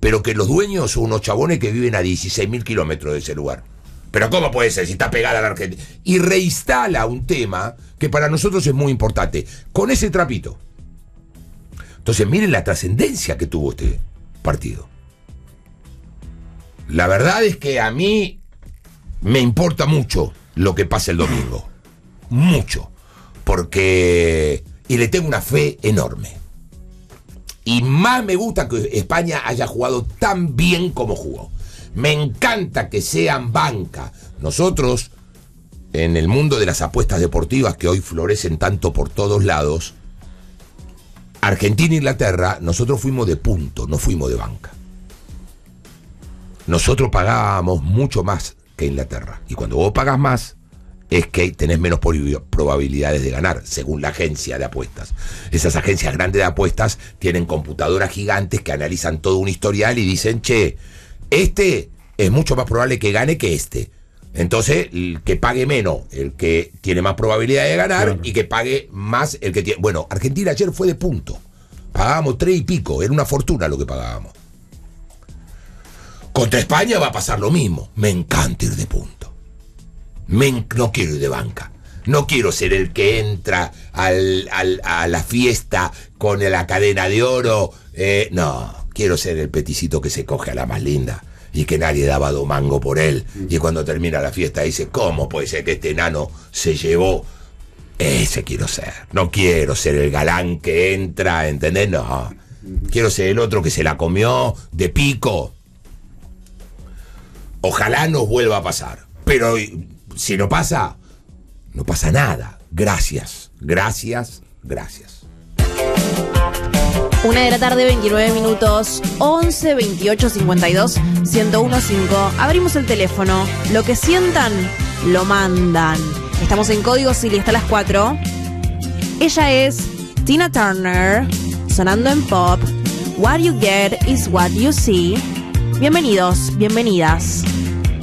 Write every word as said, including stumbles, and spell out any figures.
pero que los dueños son unos chabones que viven a dieciséis mil kilómetros de ese lugar. Pero ¿cómo puede ser si está pegada a la Argentina? Y reinstala un tema que para nosotros es muy importante, con ese trapito. Entonces miren la trascendencia que tuvo este partido. La verdad es que a mí me importa mucho lo que pasa el domingo. Mucho. Porque... Y le tengo una fe enorme. Y más me gusta que España haya jugado tan bien como jugó. Me encanta que sean banca. Nosotros, en el mundo de las apuestas deportivas que hoy florecen tanto por todos lados, Argentina e Inglaterra, nosotros fuimos de punto, no fuimos de banca. Nosotros pagábamos mucho más que Inglaterra. Y cuando vos pagás más, es que tenés menos probabilidades de ganar, según la agencia de apuestas. Esas agencias grandes de apuestas tienen computadoras gigantes que analizan todo un historial y dicen, che, este es mucho más probable que gane que este. Entonces, el que pague menos, el que tiene más probabilidad de ganar, claro. Y que pague más el que tiene... Bueno, Argentina ayer fue de punto. Pagábamos tres y pico, era una fortuna lo que pagábamos. Contra España va a pasar lo mismo. Me encanta ir de punto. Me en... No quiero ir de banca. No quiero ser el que entra al, al, a la fiesta con la cadena de oro. Eh, no, quiero ser el peticito que se coge a la más linda y que nadie daba domango por él. Y cuando termina la fiesta dice, ¿cómo puede ser que este enano se llevó? Ese quiero ser. No quiero ser el galán que entra, ¿entendés? No. Quiero ser el otro que se la comió de pico. Ojalá nos vuelva a pasar. Pero si no pasa, no pasa nada. Gracias, gracias, gracias. Una de la tarde, veintinueve minutos, once veintiocho cincuenta y dos ciento uno cinco. Abrimos el teléfono. Lo que sientan, lo mandan. Estamos en Código Silly hasta las cuatro. Ella es Tina Turner, sonando en pop. What you get is what you see. Bienvenidos, bienvenidas.